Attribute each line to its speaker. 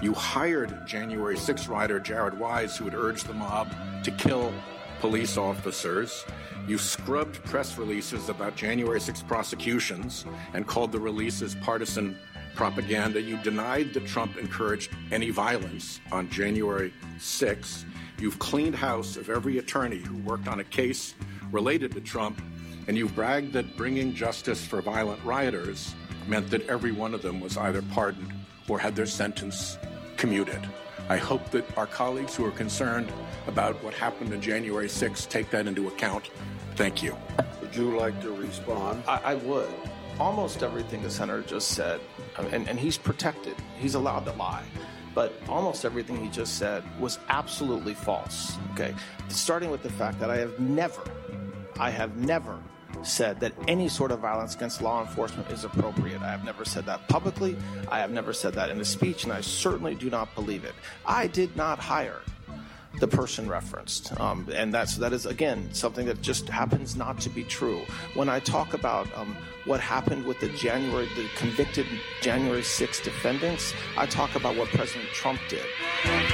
Speaker 1: You hired January 6th rider Jared Wise, who had urged the mob to kill police officers. You scrubbed press releases about January 6th prosecutions and called the releases partisan propaganda. You denied that Trump encouraged any violence on January 6th. You've cleaned house of every attorney who worked on a case related to Trump, and you've bragged that bringing justice for violent rioters meant that every one of them was either pardoned or had their sentence commuted. I hope that our colleagues who are concerned about what happened on January 6th take that into account. Thank you.
Speaker 2: Would you like to respond?
Speaker 3: I would. Almost everything the senator just said, and he's protected. He's allowed to lie. But almost everything he just said was absolutely false. Okay, starting with the fact that I have never said that any sort of violence against law enforcement is appropriate. I have never said that publicly. I have never said that in a speech, and I certainly do not believe it. I did not hire the person referenced, and that is again something that just happens not to be true. When I talk about what happened with the convicted January 6th defendants, I talk about what President Trump did.